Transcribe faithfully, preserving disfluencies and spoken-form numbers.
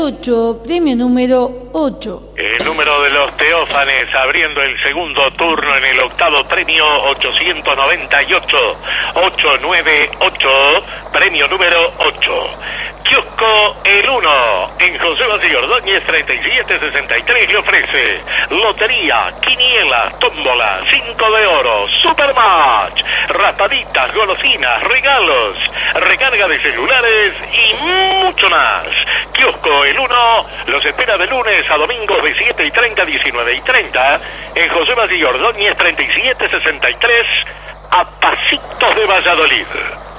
ocho, premio número ocho. El número de los Teófanes abriendo el segundo turno en el octavo premio, ochocientos noventa y ocho, ochocientos noventa y ocho, premio número ocho. Kiosco El Uno, en José Valdí Ordóñez treinta y siete sesenta y tres, le ofrece lotería, quiniela, tómbola, cinco de oro, supermatch, raspaditas, golosinas, regalos, recarga de celulares y mucho más. Kiosco El Uno los espera de lunes a domingos de siete y treinta a diecinueve y treinta en José Valdí Ordóñez treinta y siete sesenta y tres, a pasitos de Valladolid.